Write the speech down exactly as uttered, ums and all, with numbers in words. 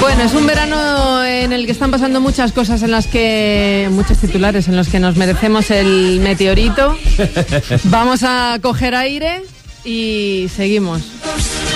Bueno, es un verano en el que están pasando muchas cosas, en las que muchos titulares en los que nos merecemos el meteorito. Vamos a coger aire y seguimos.